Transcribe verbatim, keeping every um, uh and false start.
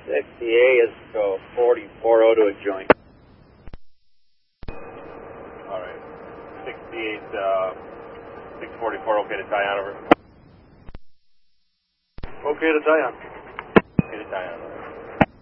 sixty-eight is to forty-four oh to a joint. Alright. sixty-eight, uh, six forty-four, okay to tie on over. Okay to tie on. Okay to tie on, alright.